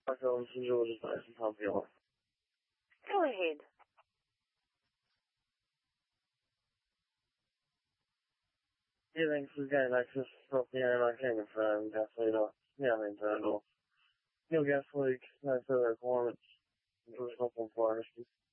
Bakalım ikinci olursa tampiyona. Go ahead. Gelenksiz gaylaksız toplayamayan kendisi gasoil internal. New gas leak, nice performance, personal performance.